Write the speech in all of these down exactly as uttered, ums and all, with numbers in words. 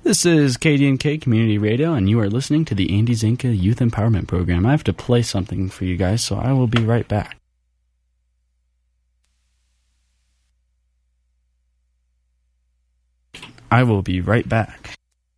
This is K D N K Community Radio, and you are listening to the Andy Zinka Youth Empowerment Program. I have to play something for you guys, so I will be right back. I will be right back.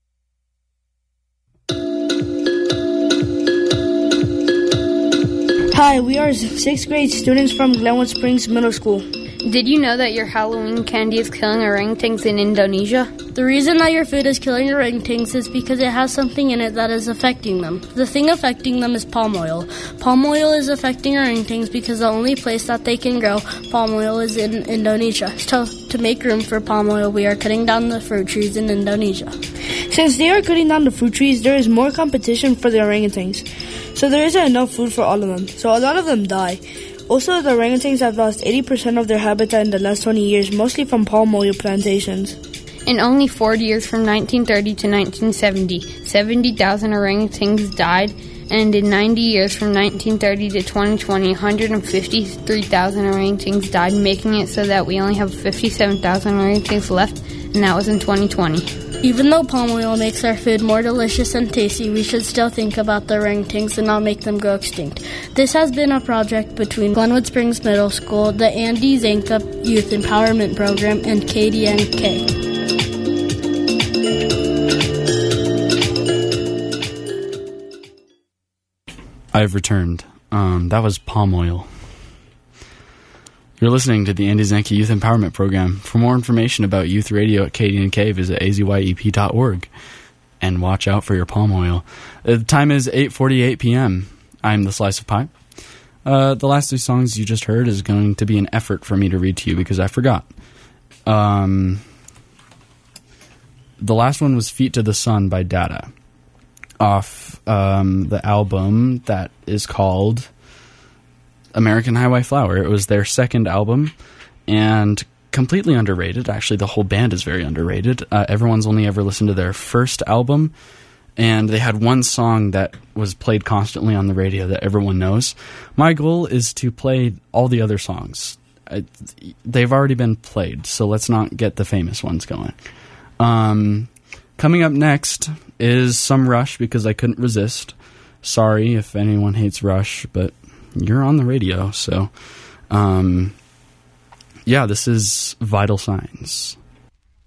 Hi, we are sixth grade students from Glenwood Springs Middle School. Did you know that your Halloween candy is killing orangutans in Indonesia? The reason that your food is killing orangutans is because it has something in it that is affecting them. The thing affecting them is palm oil. Palm oil is affecting orangutans because the only place that they can grow palm oil is in Indonesia. So, to make room for palm oil, we are cutting down the fruit trees in Indonesia. Since they are cutting down the fruit trees, there is more competition for the orangutans. So there isn't enough food for all of them. So a lot of them die. Also, the orangutans have lost eighty percent of their habitat in the last twenty years, mostly from palm oil plantations. In only forty years from nineteen thirty to nineteen seventy, seventy thousand orangutans died, and in ninety years from nineteen thirty to twenty twenty, one hundred fifty-three thousand orangutans died, making it so that we only have fifty-seven thousand orangutans left, and that was in twenty twenty. Even though palm oil makes our food more delicious and tasty, we should still think about the orangutans and not make them go extinct. This has been a project between Glenwood Springs Middle School, the Andy Zinka Youth Empowerment Program, and K D N K. I've returned. Um, that was palm oil. You're listening to the Andy Zinka Youth Empowerment Program. For more information about youth radio at K D N K, visit a z y e p dot org. And watch out for your palm oil. The time is eight forty-eight p.m. I'm the Slice of Pie. Uh, the last two songs you just heard is going to be an effort for me to read to you because I forgot. Um, the last one was Feet to the Sun by Dada, off um, the album that is called American Highway Flower. It was their second album and completely underrated. Actually, the whole band is very underrated. Uh, everyone's only ever listened to their first album, and they had one song that was played constantly on the radio that everyone knows. My goal is to play all the other songs. I, they've already been played, so let's not get the famous ones going. Um, coming up next is some Rush because I couldn't resist. Sorry if anyone hates Rush, but you're on the radio, so um, yeah, this is Vital Signs.